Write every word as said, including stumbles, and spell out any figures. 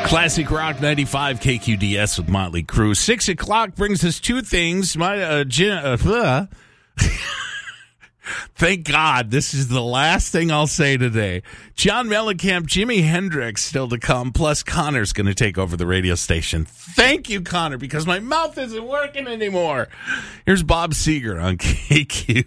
Classic Rock ninety-five K Q D S with Motley Crue. Six o'clock brings us two things. My uh, gin, uh, Thank God this is the last thing I'll say today. John Mellencamp, Jimi Hendrix still to come, plus Connor's going to take over the radio station. Thank you, Connor, because my mouth isn't working anymore. Here's Bob Seger on K Q.